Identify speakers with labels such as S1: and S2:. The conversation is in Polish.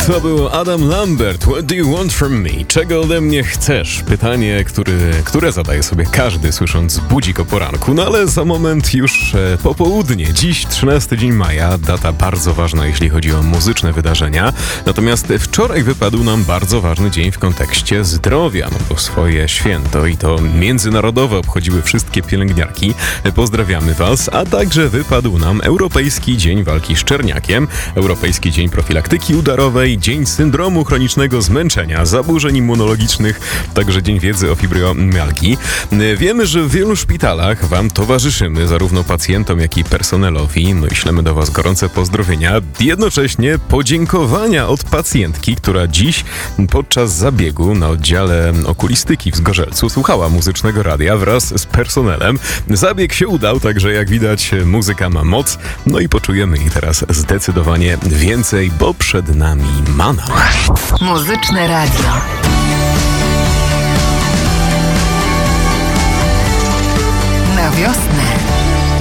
S1: To był Adam Lambert. What do you want from me? Czego ode mnie chcesz? Pytanie, które zadaje sobie każdy, słysząc budzik o poranku. No ale za moment już popołudnie. Dziś 13 dzień maja, data bardzo ważna, jeśli chodzi o muzyczne wydarzenia. Natomiast wczoraj wypadł nam bardzo ważny dzień w kontekście zdrowia. No bo swoje święto i to międzynarodowe obchodziły wszystkie pielęgniarki. Pozdrawiamy Was. A także wypadł nam Europejski Dzień Walki z Czerniakiem, Europejski Dzień Profilaktyki Udarowej, Dzień Syndromu Chronicznego Zmęczenia, Zaburzeń Immunologicznych, także Dzień Wiedzy o Fibromialgii. Wiemy, że w wielu szpitalach Wam towarzyszymy, zarówno pacjentom, jak i personelowi. No i ślemy do Was gorące pozdrowienia. Jednocześnie podziękowania od pacjentki, która dziś podczas zabiegu na oddziale okulistyki w Zgorzelcu słuchała muzycznego radia wraz z personelem. Zabieg się udał, także jak widać muzyka ma moc. No i poczujemy jej teraz zdecydowanie więcej, bo przed nami Mana.
S2: Muzyczne radio.